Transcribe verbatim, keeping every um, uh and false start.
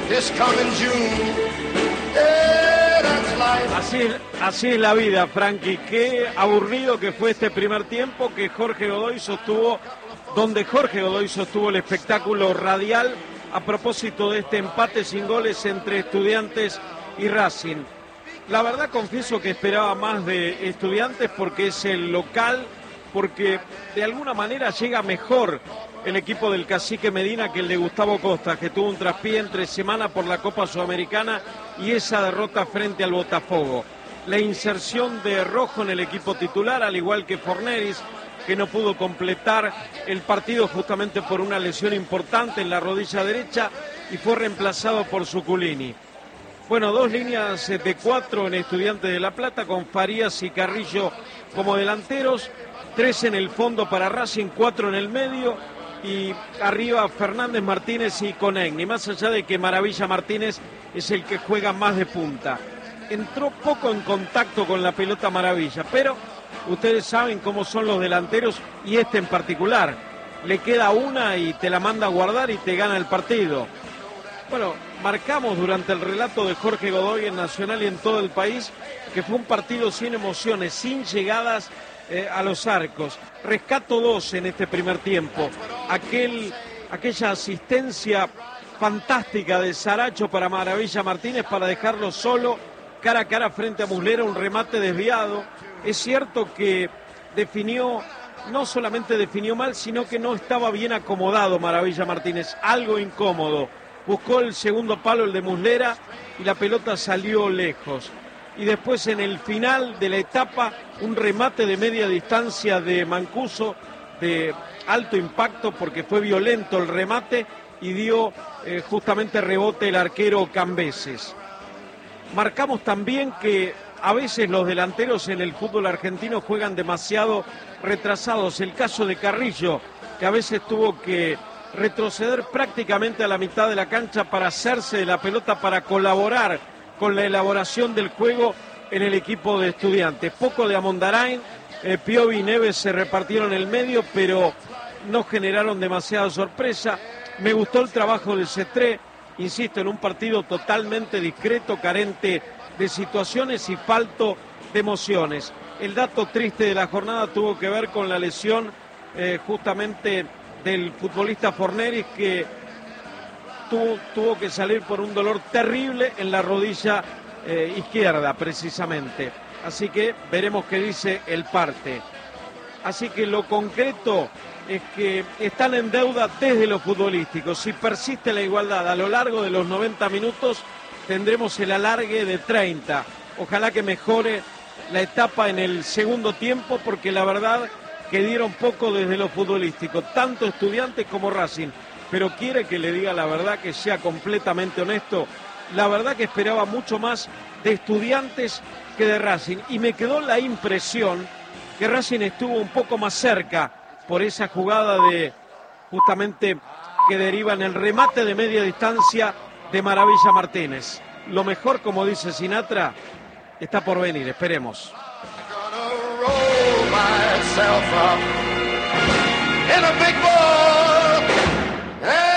this coming June. Yeah, that's life. Así, así es la vida, Frankie. Qué aburrido que fue este primer tiempo que Jorge Godoy sostuvo, donde Jorge Godoy sostuvo el espectáculo radial a propósito de este empate sin goles entre Estudiantes y Racing. La verdad confieso que esperaba más de Estudiantes porque es el local, porque de alguna manera llega mejor el equipo del Cacique Medina que el de Gustavo Costa, que tuvo un traspié entre semana por la Copa Sudamericana y esa derrota frente al Botafogo. La inserción de Rojo en el equipo titular, al igual que Forneris, que no pudo completar el partido justamente por una lesión importante en la rodilla derecha y fue reemplazado por Zuculini. Bueno, dos líneas de cuatro en Estudiantes de La Plata con Farías y Carrillo como delanteros, tres en el fondo para Racing, cuatro en el medio y arriba Fernández, Martínez y Conegni, más allá de que Maravilla Martínez es el que juega más de punta. Entró poco en contacto con la pelota Maravilla, pero ustedes saben cómo son los delanteros y este en particular. Le queda una y te la manda a guardar y te gana el partido. Bueno, marcamos durante el relato de Jorge Godoy en Nacional y en todo el país que fue un partido sin emociones, sin llegadas eh, a los arcos. Rescato dos en este primer tiempo. Aquel, aquella asistencia fantástica de Saracho para Maravilla Martínez para dejarlo solo cara a cara frente a Muslera, un remate desviado. Es cierto que definió, no solamente definió mal, sino que no estaba bien acomodado Maravilla Martínez, algo incómodo. Buscó el segundo palo, el de Muslera, y la pelota salió lejos. Y después en el final de la etapa, un remate de media distancia de Mancuso, de alto impacto porque fue violento el remate y dio eh, justamente rebote el arquero Cambeses. Marcamos también que a veces los delanteros en el fútbol argentino juegan demasiado retrasados. El caso de Carrillo, que a veces tuvo que retroceder prácticamente a la mitad de la cancha para hacerse de la pelota, para colaborar con la elaboración del juego en el equipo de Estudiantes. Poco de Amondarain, eh, Piovi y Neves se repartieron el medio, pero no generaron demasiada sorpresa. Me gustó el trabajo de Cetré, insisto, en un partido totalmente discreto, carente de situaciones y falto de emociones. El dato triste de la jornada tuvo que ver con la lesión eh, justamente del futbolista Forneris, que tuvo, tuvo que salir por un dolor terrible en la rodilla eh, izquierda precisamente. Así que veremos qué dice el parte. Así que lo concreto es que están en deuda desde lo futbolístico. Si persiste la igualdad a lo largo de los noventa minutos, tendremos el alargue de treinta. Ojalá que mejore la etapa en el segundo tiempo, porque la verdad que dieron poco desde lo futbolístico, tanto Estudiantes como Racing. Pero quiere que le diga la verdad, que sea completamente honesto. La verdad que esperaba mucho más de Estudiantes que de Racing. Y me quedó la impresión que Racing estuvo un poco más cerca por esa jugada de justamente que deriva en el remate de media distancia de Maravilla Martínez. Lo mejor, como dice Sinatra, está por venir, esperemos. myself up in a big